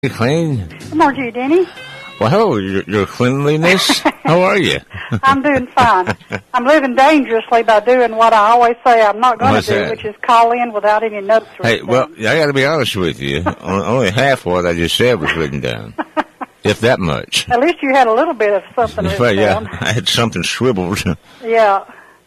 Clean. Good morning to you, Denny. Well, hello, your cleanliness. How are you? I'm doing fine. I'm living dangerously by doing what I always say I'm not going to do, which is call in without any notes written Hey, well, down. I got to be honest with you. Only half what I just said was written down, if that much. At least you had a little bit of something written down. Yeah, I had something scribbled. Yeah.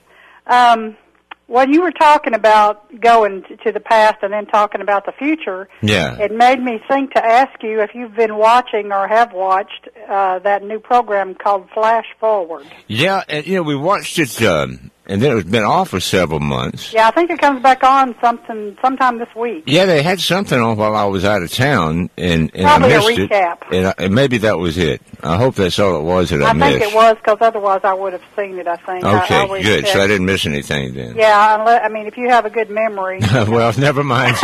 When you were talking about going to the past and then talking about the future, Yeah. it made me think to ask you if you've been watching or have watched that new program called Flash Forward. Yeah, and, we watched it, and then it's been off for several months. Yeah, I think it comes back on sometime this week. Yeah, they had something on while I was out of town, and Probably I missed a recap. it. And maybe that was it. I hope that's all it was that I missed. I think it was, because otherwise I would have seen it, I think. Okay, I good. check. So I didn't miss anything then. Yeah, if you have a good memory. Well, never mind.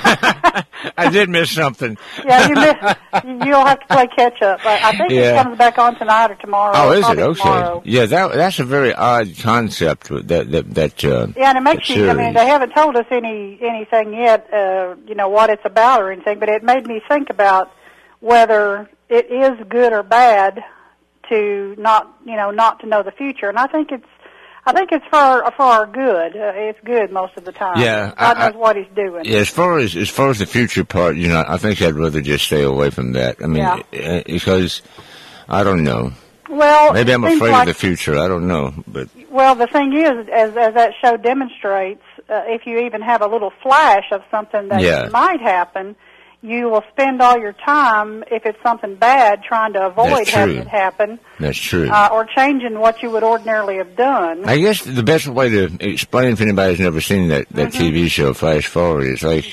I did miss something. Yeah, you'll have to play catch up. But I think it comes back on tonight or tomorrow. Oh, is it? Okay. Tomorrow. Yeah, that's a very odd concept. That yeah, and it makes you. They haven't told us anything yet. What it's about or anything. But it made me think about whether it is good or bad to not to know the future. And I think it's for our good. It's good most of the time. Yeah, God knows what He's doing. Yeah, as far as the future part, I think I'd rather just stay away from that. I mean, because I don't know. Well, maybe I'm afraid of the future. I don't know, but the thing is, as that show demonstrates, if you even have a little flash of something that might happen, you will spend all your time, if it's something bad, trying to avoid having it happen. That's true. Or changing what you would ordinarily have done. I guess the best way to explain, if anybody's never seen that TV show, Flash Forward, is like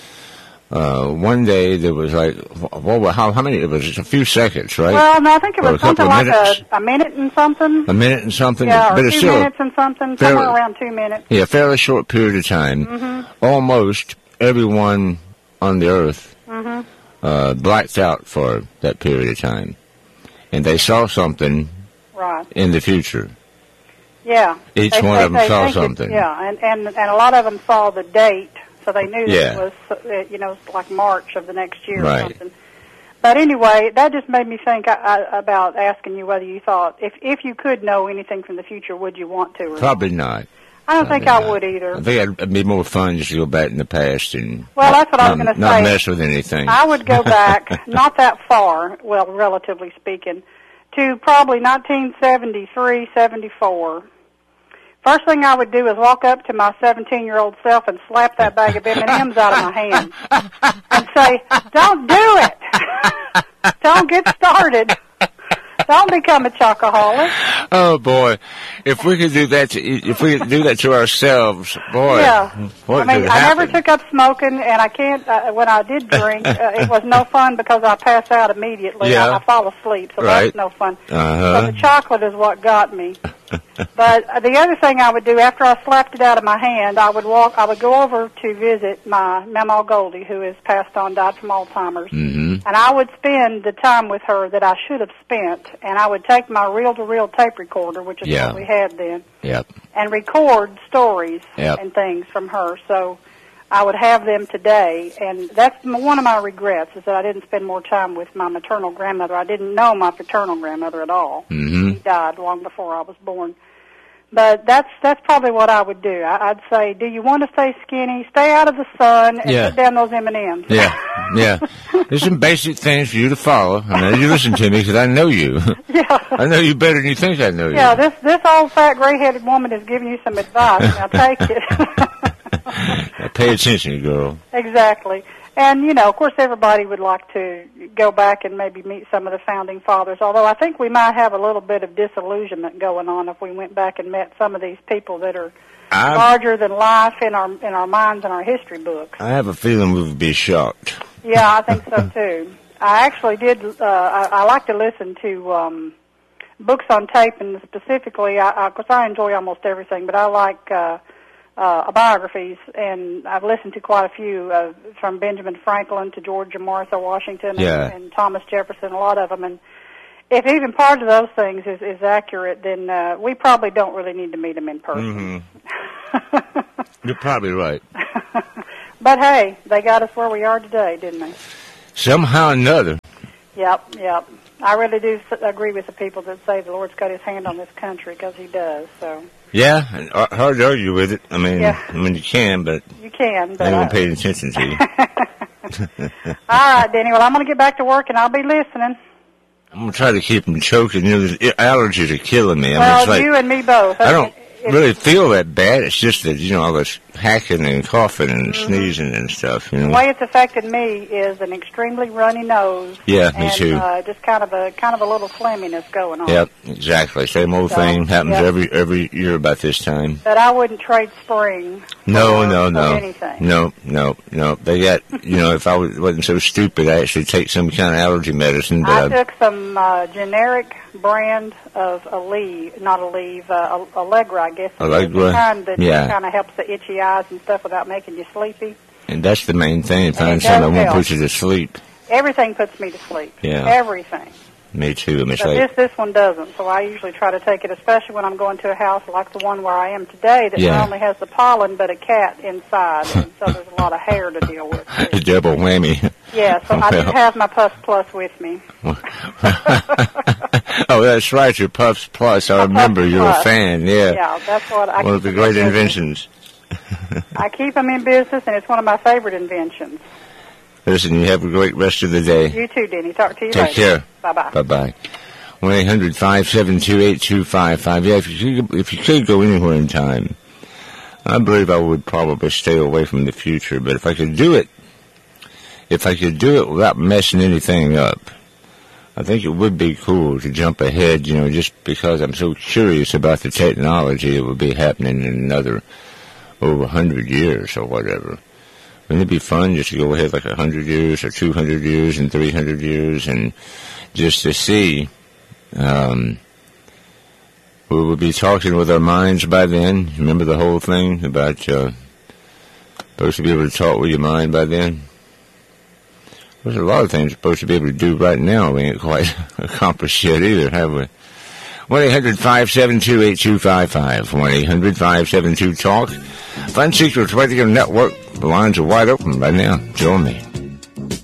one day there was like, how many? It was just a few seconds, right? Well, no, I think it was something like a minute and something. A minute and something? Yeah, but or it's 2 minutes and something, somewhere around 2 minutes. Yeah, a fairly short period of time. Almost everyone on the earth blacked out for that period of time. And they saw something in the future. Yeah. Each one of them saw something. And a lot of them saw the date, so they knew that it was, like March of the next year or something. But anyway, that just made me think about asking you whether you thought, if you could know anything from the future, would you want to? Probably not. I don't think I would either. I think it'd be more fun just to go back in the past and that's what I was going to say. Not mess with anything. I would go back, not that far, well, relatively speaking, to probably 1973, 74. First thing I would do is walk up to my 17-year-old self and slap that bag of M&Ms out of my hand and say, "Don't do it. Don't get started. Don't become a chocoholic." Oh boy, if we could do that to ourselves, boy. Yeah. What I never took up smoking, and I can't. When I did drink, it was no fun because I pass out immediately. Yeah. I fall asleep, so that's no fun. So the chocolate is what got me. But the other thing I would do after I slapped it out of my hand, I would go over to visit my Mama Goldie, who has passed on, died from Alzheimer's. And I would spend the time with her that I should have spent, and I would take my reel-to-reel tape recorder, which is what we had then, and record stories and things from her. So I would have them today, and that's one of my regrets, is that I didn't spend more time with my maternal grandmother. I didn't know my paternal grandmother at all. She died long before I was born. But that's probably what I would do. I'd say, do you want to stay skinny? Stay out of the sun and put down those M&Ms. Yeah. There's some basic things for you to follow. I know you listen to me because I know you. I know you better than you think I know you. Yeah, this old fat gray-headed woman is giving you some advice. Now take it. Now pay attention, girl. Exactly. And, of course, everybody would like to go back and maybe meet some of the founding fathers, although I think we might have a little bit of disillusionment going on if we went back and met some of these people that are larger than life in our minds and our history books. I have a feeling we would be shocked. Yeah, I think so, too. I actually did, I like to listen to books on tape, and specifically, of course, I enjoy almost everything, but I like biographies, and I've listened to quite a few, from Benjamin Franklin to George and Martha Washington and Thomas Jefferson, a lot of them. And if even part of those things is accurate, then we probably don't really need to meet them in person. You're probably right. But hey, they got us where we are today, didn't they? somehow or another. Yep. I really do agree with the people that say the Lord's got His hand on this country, because He does. So. Yeah, hard to argue with it. I mean, you can, but you can. But I haven't paid attention to you. All right, Denny. Well, I'm going to get back to work, and I'll be listening. I'm going to try to keep them choking. Allergies are killing me. Well, you and me both. I don't really feel that bad. It's just that, all this hacking and coughing and sneezing and stuff, The way it's affected me is an extremely runny nose. Yeah, me too. Just kind of a little phlegminess going on. Yep, exactly. Same old thing happens every year about this time. But I wouldn't trade spring No. anything. No. They got, if I wasn't so stupid, I actually take some kind of allergy medicine. But I took some generic brand of Allegra, I guess. Allegra, the kind that kind of helps the itchy eyes and stuff without making you sleepy. And that's the main thing, find something that won't put you to sleep. Everything puts me to sleep. Yeah. Everything. Me too. But this one doesn't, so I usually try to take it, especially when I'm going to a house like the one where I am today that not only has the pollen but a cat inside, and so there's a lot of hair to deal with. A double whammy. Yeah, so I do have my Puffs Plus with me. Oh, that's right, your Puffs Plus. I remember you're a fan, Yeah, that's what I one of the great inventions. I keep them in business, and it's one of my favorite inventions. Listen, you have a great rest of the day. You too, Denny. Talk to you later. Take care. Bye-bye. Bye-bye. 1-800-572-8255. Yeah, if you could go anywhere in time, I believe I would probably stay away from the future. But if I could do it without messing anything up, I think it would be cool to jump ahead, just because I'm so curious about the technology that will be happening in another over 100 years or whatever. Wouldn't it be fun just to go ahead like 100 years or 200 years and 300 years and just to see? We will be talking with our minds by then. Remember the whole thing about supposed to be able to talk with your mind by then? There's a lot of things we're supposed to be able to do right now. We ain't quite accomplished yet either, have we? 1-800-572-8255. 1-800-572-TALK. Fun Secrets Radio Network. The lines are wide open right now. Join me.